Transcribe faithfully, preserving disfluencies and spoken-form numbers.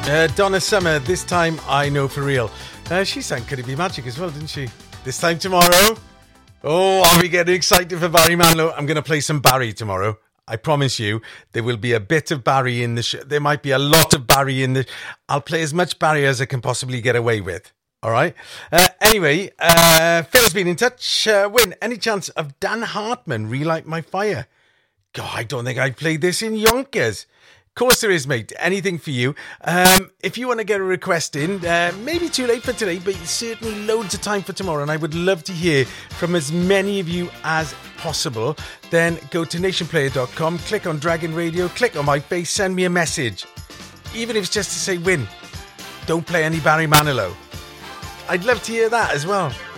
Uh, Donna Summer, This Time I Know For Real. Uh, she sang Could It Be Magic as well, didn't she? This time tomorrow. Oh, I'll be getting excited for Barry Manilow. I'm going to play some Barry tomorrow. I promise you, there will be a bit of Barry in the show. There might be a lot of Barry in the... I'll play as much Barry as I can possibly get away with. All right? Uh, anyway, uh, Phil's been in touch. Uh, Win, any chance of Dan Hartman Relight My Fire? God, I don't think I've played this in yonkers. Of course there is, mate. Anything for you. Um, if you want to get a request in, uh, maybe too late for today, but certainly loads of time for tomorrow, and I would love to hear from as many of you as possible. Then go to nation player dot com, click on Dragon Radio, click on my face, send me a message. Even if it's just to say, Win, don't play any Barry Manilow. I'd love to hear that as well.